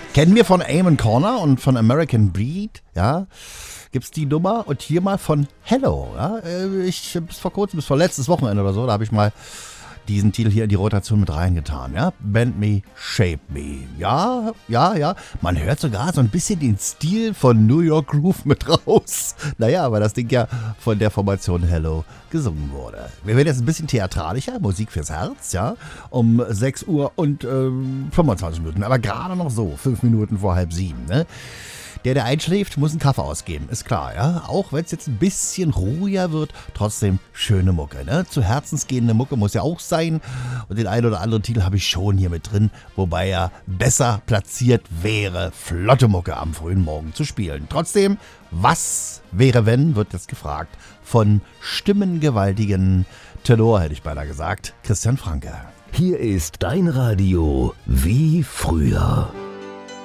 Kennen wir von Eamon Corner und von American Breed, ja, gibt's die Nummer und hier mal von Hello, ja, bis vor kurzem, bis vor letztes Wochenende oder so, da habe ich mal diesen Titel hier in die Rotation mit reingetan, ja, Bend Me, Shape Me, ja, man hört sogar so ein bisschen den Stil von New York Groove mit raus, naja, weil das Ding ja von der Formation Hello gesungen wurde. Wir werden jetzt ein bisschen theatralischer, Musik fürs Herz, ja, um 6 Uhr und 25 Minuten, aber gerade noch so, 5 Minuten vor 6:30, ne. Der einschläft, muss einen Kaffee ausgeben, ist klar, ja. Auch wenn es jetzt ein bisschen ruhiger wird, trotzdem schöne Mucke, ne. Zu herzensgehende Mucke muss ja auch sein. Und den einen oder anderen Titel habe ich schon hier mit drin, wobei er besser platziert wäre, flotte Mucke am frühen Morgen zu spielen. Trotzdem, was wäre wenn, wird jetzt gefragt, von stimmengewaltigen Tenor, hätte ich beinahe gesagt, Christian Franke. Hier ist dein Radio wie früher.